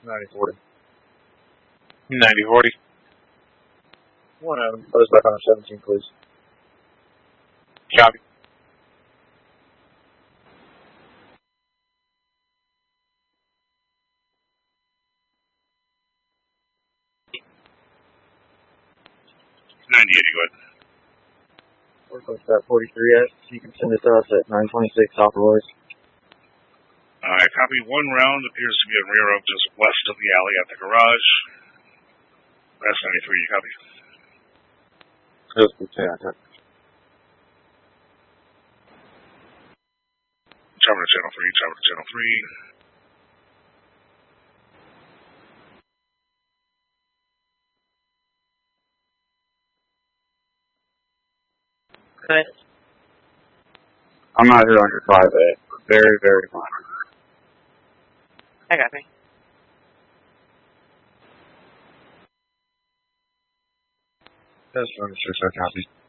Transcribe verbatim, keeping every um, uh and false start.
ninety forty. ninety forty. One Adam, put us back on seventeen, please. Copy. ninety eighty, go ahead. We're at forty-three S. You can send it to us at nine twenty-six South Royce. Alright, copy. One round appears to be in rear of just west of the alley at the garage. S ninety-three, you copy? Yes, Lieutenant. Travel to channel three, travel to channel three. Okay. I'm not here on your five A. Very, very minor. I got me. That's understood, so copy.